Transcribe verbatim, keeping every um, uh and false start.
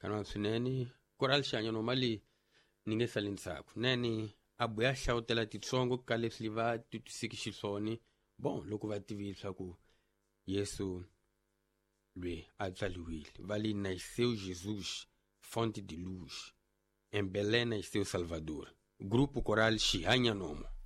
kana suneni koral shanya no mali ninge salin sako neni abuya shautela titsongo kale sliva tutusikishisoni bon loko va tivisa ku Yesu lui atsaliwile vali nasceu Jesus fonte de luz em Belém nasceu Salvador grupo coral Shihanya Nomo.